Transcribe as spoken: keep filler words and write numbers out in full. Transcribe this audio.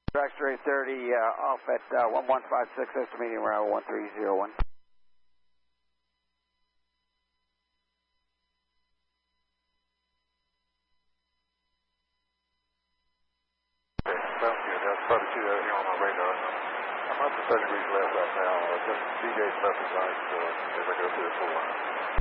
Dragster eight thirty uh, off at uh, one one five six, estimating around one three zero one. Sounds good. That's probably see that here on my radar. I'm up to thirty degrees left right now. Uh, just D J's left and right uh, as I go through the full line.